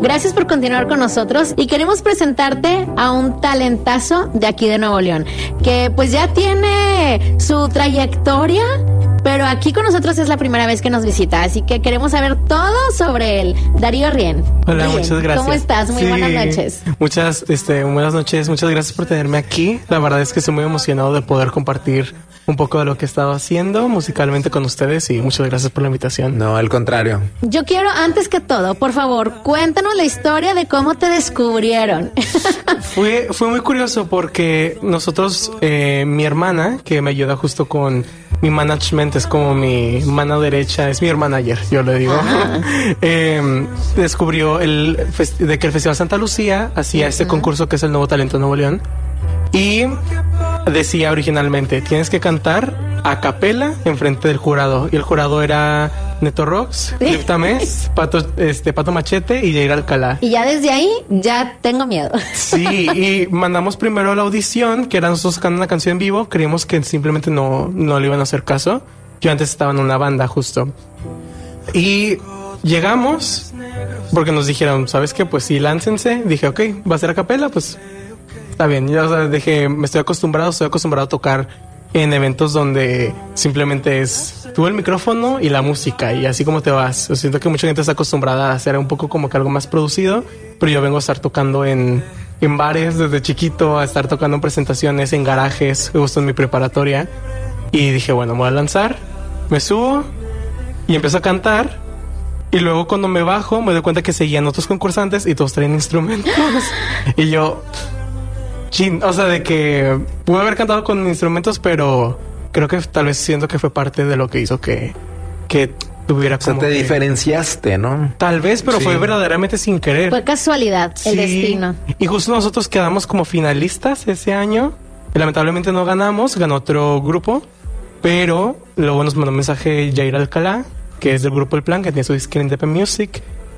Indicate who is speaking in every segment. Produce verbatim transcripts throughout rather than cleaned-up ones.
Speaker 1: Gracias por continuar con nosotros y queremos presentarte a un talentazo de aquí de Nuevo León, que pues ya tiene su trayectoria, pero aquí con nosotros es la primera vez que nos visita, así que queremos saber todo sobre él. Darío Rien.
Speaker 2: Hola,
Speaker 1: Rien,
Speaker 2: muchas gracias.
Speaker 1: ¿Cómo estás? Muy
Speaker 2: sí,
Speaker 1: buenas noches.
Speaker 2: Muchas, este, buenas noches. Muchas gracias por tenerme aquí. La verdad es que estoy muy emocionado de poder compartir un poco de lo que he estado haciendo musicalmente con ustedes y muchas gracias por la invitación.
Speaker 3: No, al contrario.
Speaker 1: Yo quiero, antes que todo, por favor, cuéntanos la historia de cómo te descubrieron.
Speaker 2: Fue, fue muy curioso porque nosotros, eh, mi hermana, que me ayuda justo con mi management, es como mi mano derecha, es mi manager, yo le digo, eh, descubrió el fest- de que el Festival Santa Lucía hacía este concurso que es el Nuevo Talento de Nuevo León. Y decía originalmente, tienes que cantar a capela enfrente del jurado. Y el jurado era Neto Rocks, Clip Tamés, Pato, este, Pato Machete y Jair Alcalá.
Speaker 1: Y ya desde ahí, ya tengo miedo.
Speaker 2: Sí, y mandamos primero la audición, que era nosotros sacando una canción en vivo. Creímos que simplemente no, no le iban a hacer caso. Yo antes estaba en una banda justo. Y llegamos, porque nos dijeron, ¿sabes qué? Pues sí, láncense. Dije, ok, va a ser a capela, pues está bien. Yo, o sea, dije, me estoy acostumbrado, estoy acostumbrado a tocar en eventos donde simplemente es tú el micrófono y la música y así como te vas. Yo siento que mucha gente está acostumbrada a hacer un poco como que algo más producido, pero yo vengo a estar tocando en, en bares desde chiquito, a estar tocando en presentaciones, en garajes, justo en mi preparatoria. Y dije, bueno, me voy a lanzar, me subo y empiezo a cantar. Y luego cuando me bajo me doy cuenta que seguían otros concursantes y todos traían instrumentos. Y yo... Chin, o sea, de que pude haber cantado con instrumentos, pero creo que tal vez siento que fue parte de lo que hizo que, que tuviera como...
Speaker 3: O sea, te
Speaker 2: que,
Speaker 3: diferenciaste, ¿no?
Speaker 2: Tal vez, pero
Speaker 3: Sí.
Speaker 2: fue verdaderamente sin querer.
Speaker 1: Fue casualidad, el
Speaker 2: Sí.
Speaker 1: destino.
Speaker 2: Y justo nosotros quedamos como finalistas ese año. Y lamentablemente no ganamos, ganó otro grupo. Pero luego nos mandó un mensaje Jair Alcalá, que es del grupo El Plan, que tiene su disco en Independent Music.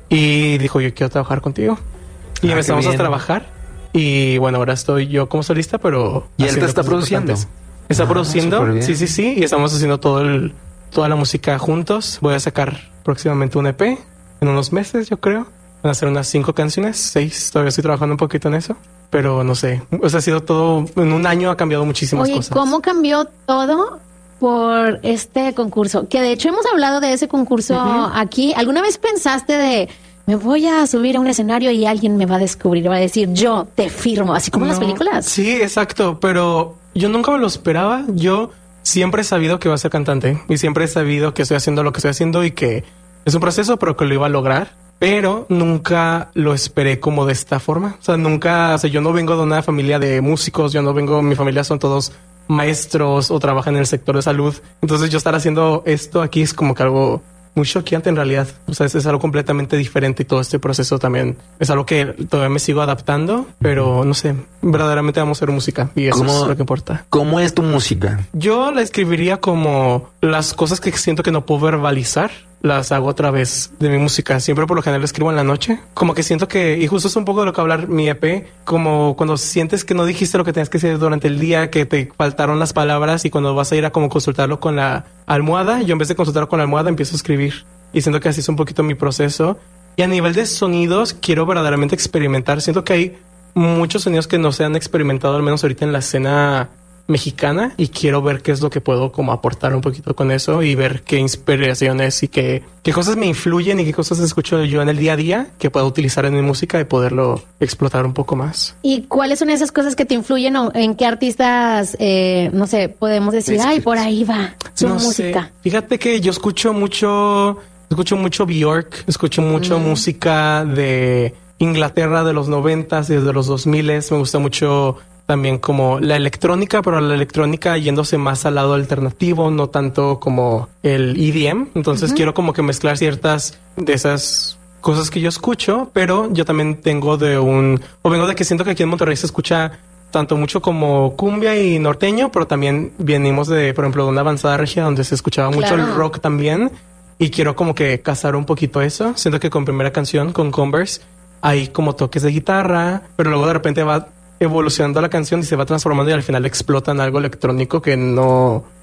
Speaker 2: Y dijo, yo quiero trabajar contigo. Y
Speaker 3: Ah,
Speaker 2: empezamos
Speaker 3: qué
Speaker 2: a
Speaker 3: bien.
Speaker 2: trabajar. Y bueno, ahora estoy yo como solista, pero...
Speaker 3: ¿Y él te
Speaker 2: haciendo
Speaker 3: está
Speaker 2: cosas
Speaker 3: produciendo?
Speaker 2: importantes. Está
Speaker 3: Ah,
Speaker 2: produciendo,
Speaker 3: súper bien.
Speaker 2: sí, sí, sí. Y estamos haciendo todo el, toda la música juntos. Voy a sacar próximamente un E P en unos meses, yo creo. Van a ser unas cinco canciones, seis. Todavía estoy trabajando un poquito en eso. Pero no sé, o sea, ha sido todo... En un año ha cambiado muchísimas
Speaker 1: Oye,
Speaker 2: cosas.
Speaker 1: ¿cómo cambió todo por este concurso? Que de hecho hemos hablado de ese concurso
Speaker 2: Ujú.
Speaker 1: aquí. ¿Alguna vez pensaste de... me voy a subir a un escenario y alguien me va a descubrir, va a decir, yo te firmo, así como en las
Speaker 2: No,
Speaker 1: películas?
Speaker 2: Sí, exacto, pero yo nunca me lo esperaba. Yo siempre he sabido que iba a ser cantante y siempre he sabido que estoy haciendo lo que estoy haciendo y que es un proceso, pero que lo iba a lograr. Pero nunca lo esperé como de esta forma. O sea, nunca, o sea, yo no vengo de una familia de músicos, yo no vengo, mi familia son todos maestros o trabajan en el sector de salud. Entonces yo estar haciendo esto aquí es como que algo muy choqueante en realidad. O sea, es, es algo completamente diferente y todo este proceso también es algo que todavía me sigo adaptando, pero no sé, verdaderamente vamos a hacer música y eso
Speaker 3: ¿Cómo?
Speaker 2: es lo que importa.
Speaker 3: ¿Cómo es tu música?
Speaker 2: Yo la escribiría como las cosas que siento que no puedo verbalizar, las hago a través de mi música. Siempre por lo general escribo en la noche. Como que siento que, y justo es un poco de lo que hablar mi E P, como cuando sientes que no dijiste lo que tenías que decir durante el día, que te faltaron las palabras y cuando vas a ir a como consultarlo con la almohada, yo en vez de consultarlo con la almohada empiezo a escribir. Y siento que así es un poquito mi proceso. Y a nivel de sonidos, quiero verdaderamente experimentar. Siento que hay muchos sonidos que no se han experimentado, al menos ahorita en la escena mexicana, y quiero ver qué es lo que puedo como aportar un poquito con eso y ver qué inspiraciones y qué, qué cosas me influyen y qué cosas escucho yo en el día a día que puedo utilizar en mi música y poderlo explotar un poco más.
Speaker 1: ¿Y cuáles son esas cosas que te influyen o en qué artistas, eh, no sé, podemos decir, ay, por ahí va su
Speaker 2: No
Speaker 1: música?
Speaker 2: sé. Fíjate que yo escucho mucho, escucho mucho Bjork, escucho mucho
Speaker 1: Mm.
Speaker 2: música de Inglaterra de los noventas, desde los dos miles. Me gusta mucho también como la electrónica, pero la electrónica yéndose más al lado alternativo, no tanto como el E D M. Entonces quiero como que mezclar ciertas de esas cosas que yo escucho, pero yo también tengo de un, o vengo de que siento que aquí en Monterrey se escucha tanto mucho como cumbia y norteño, pero también venimos de, por ejemplo, de una avanzada regia donde se escuchaba mucho
Speaker 1: Claro.
Speaker 2: el rock también. Y quiero como que casar un poquito eso. Siento que con primera canción, con Converse, hay como toques de guitarra, pero luego de repente va evolucionando la canción y se va transformando y al final explota en algo electrónico que no,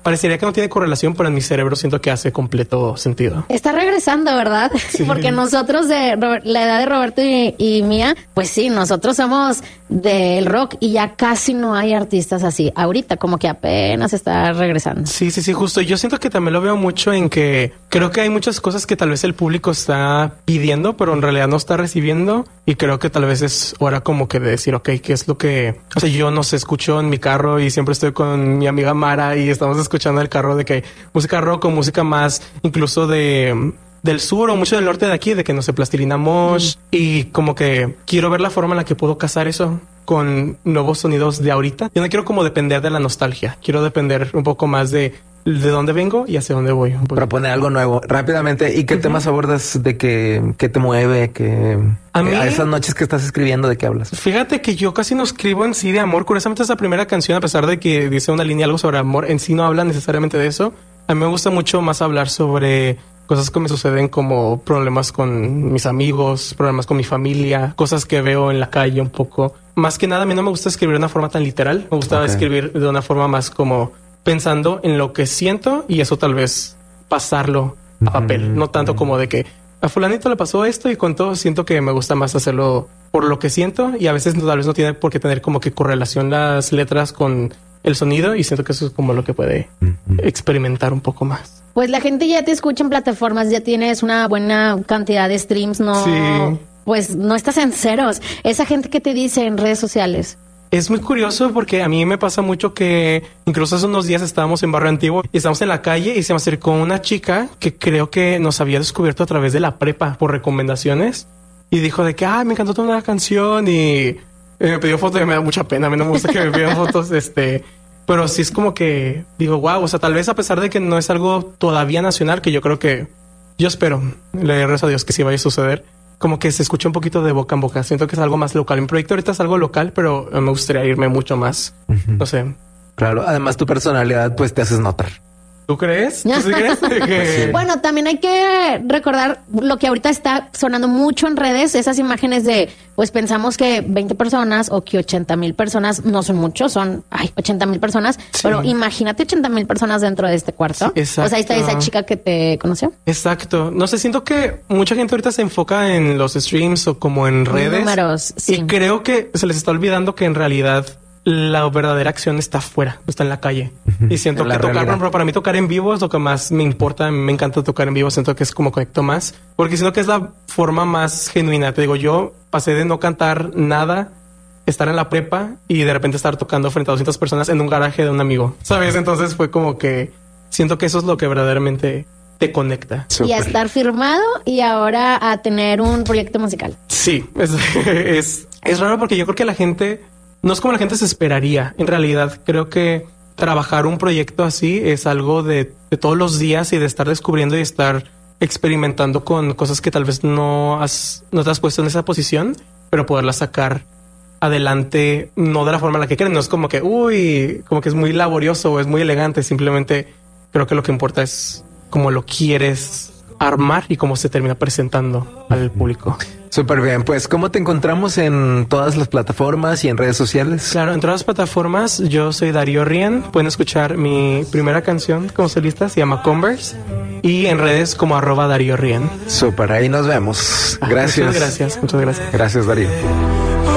Speaker 2: parecería que no tiene correlación, pero en mi cerebro siento que hace completo sentido.
Speaker 1: Está regresando, ¿verdad? Sí. Porque nosotros de la edad de Roberto y, y mía, pues sí, nosotros somos del rock y ya casi no hay artistas así. Ahorita como que apenas está regresando.
Speaker 2: Sí, sí, sí, justo. Yo siento que también lo veo mucho en que creo que hay muchas cosas que tal vez el público está pidiendo, pero en realidad no está recibiendo. Y creo que tal vez es hora como que de decir, ok, ¿qué es lo que... O sea, yo no sé, escucho en mi carro y siempre estoy con mi amiga Mara y estamos escuchando el carro de que música rock o música más incluso de del sur o mucho del norte de aquí, de que no sé, Plastilina Mosh, mm. y como que quiero ver la forma en la que puedo casar eso con nuevos sonidos de ahorita. Yo no quiero como depender de la nostalgia, quiero depender un poco más de de dónde vengo y hacia dónde voy.
Speaker 3: Proponer algo nuevo rápidamente. ¿Y qué uh-huh. temas abordas? ¿De qué, qué te mueve? ¿Qué, a, mí, a esas noches que estás escribiendo, ¿de qué hablas?
Speaker 2: Fíjate que yo casi no escribo en sí de amor. Curiosamente esa primera canción, a pesar de que dice una línea algo sobre amor, en sí no habla necesariamente de eso. A mí me gusta mucho más hablar sobre cosas que me suceden, como problemas con mis amigos, problemas con mi familia, cosas que veo en la calle un poco. Más que nada, a mí no me gusta escribir de una forma tan literal. Me gusta okay. escribir de una forma más como pensando en lo que siento y eso tal vez pasarlo a papel. Mm-hmm. No tanto como de que a fulanito le pasó esto y con todo siento que me gusta más hacerlo por lo que siento y a veces tal vez no tiene por qué tener como que correlación las letras con el sonido y siento que eso es como lo que puede mm-hmm. experimentar un poco más.
Speaker 1: Pues la gente ya te escucha en plataformas, ya tienes una buena cantidad de streams, ¿no?
Speaker 2: Sí.
Speaker 1: Pues no estás en ceros. Esa gente que te dice en redes sociales.
Speaker 2: Es muy curioso porque a mí me pasa mucho que incluso hace unos días estábamos en Barrio Antiguo y estábamos en la calle y se me acercó una chica que creo que nos había descubierto a través de la prepa por recomendaciones y dijo de que, ah, me encantó toda la canción y eh, me pidió fotos y me da mucha pena. A mí no me gusta que me pidan fotos, este, pero sí es como que digo, wow, o sea, tal vez a pesar de que no es algo todavía nacional, que yo creo que yo espero, le rezo a Dios que sí vaya a suceder. Como que se escucha un poquito de boca en boca. Siento que es algo más local. Mi proyecto ahorita es algo local, pero me gustaría irme mucho más. Uh-huh. No sé.
Speaker 3: Claro. Además, tu personalidad, pues, te haces notar.
Speaker 2: ¿Tú crees? ¿Tú sí crees? que...
Speaker 1: Bueno, también hay que recordar lo que ahorita está sonando mucho en redes. Esas imágenes de, pues, pensamos que veinte personas o que ochenta mil personas no son muchos. Son, ay, ochenta mil personas. Sí. Pero imagínate ochenta mil personas dentro de este cuarto.
Speaker 2: Sí, exacto.
Speaker 1: O sea, ahí está esa chica que te conoció.
Speaker 2: Exacto. No sé, siento que mucha gente ahorita se enfoca en los streams o como en redes.
Speaker 1: Números, sí.
Speaker 2: Y creo que se les está olvidando que en realidad la verdadera acción está afuera, está en la calle. Uh-huh. Y siento que tocar, pero para mí tocar en vivo es lo que más me importa. Me encanta tocar en vivo. Siento que es como conecto más, porque siento que es la forma más genuina. Te digo, yo pasé de no cantar nada, estar en la prepa y de repente estar tocando frente a doscientas personas en un garaje de un amigo, ¿sabes? Entonces fue como que siento que eso es lo que verdaderamente te conecta.
Speaker 1: Super. Y a estar firmado y ahora a tener un proyecto musical.
Speaker 2: Sí, es, es, es raro porque yo creo que la gente no es como la gente se esperaría. En realidad, creo que trabajar un proyecto así es algo de, de todos los días y de estar descubriendo y estar experimentando con cosas que tal vez no has, no te has puesto en esa posición, pero poderlas sacar adelante, no de la forma en la que quieren. No es como que, uy, como que es muy laborioso o es muy elegante. Simplemente creo que lo que importa es cómo lo quieres armar y cómo se termina presentando al público.
Speaker 3: Súper bien. Pues, ¿cómo te encontramos en todas las plataformas y en redes sociales?
Speaker 2: Claro, en todas las plataformas. Yo soy Darío Rien. Pueden escuchar mi primera canción como solista, se llama Converse. Y en redes como arroba Darío Rien.
Speaker 3: Súper, ahí nos vemos. Gracias.
Speaker 2: Muchas gracias, muchas gracias.
Speaker 3: Gracias, Darío.